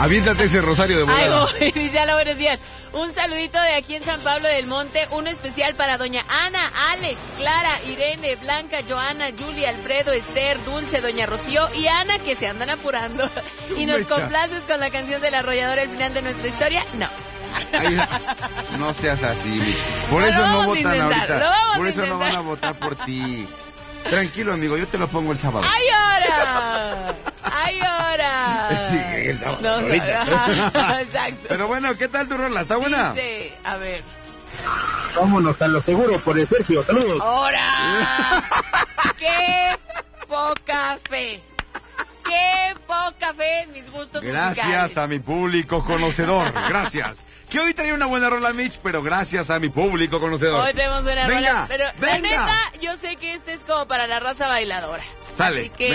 Aviéntate ese rosario de volada. Ay, dice, hola, buenos días. Un saludito de aquí en San Pablo del Monte, uno especial para doña Ana, Alex, Clara, Irene, Blanca, Joana, Julia, Alfredo, Esther, Dulce, doña Rocío y Ana, que se andan apurando. Y nos complaces con la canción del arrollador, el final de nuestra historia. No. Ay, no seas así, Mitch. Por eso no votan ahorita. Por eso no van a votar por ti. Tranquilo, amigo, yo te lo pongo el sábado. ¡Ay, ahora! ¡Ay, ahora! Sí, el sábado. No, ahorita. Exacto. Pero bueno, ¿qué tal tu rola? ¿Está buena? Sí, a ver. Vámonos a lo seguro por el Sergio. Saludos. ¡Ahora! ¡Qué poca fe! ¡Qué poca fe en mis gustos musicales! Gracias a mi público conocedor. Gracias. Que hoy traía una buena rola, Mitch, pero gracias a mi público conocedor. Hoy tenemos buena Venga, rola, pero venga. la neta, yo sé que este es como para la raza bailadora. Sale. Así que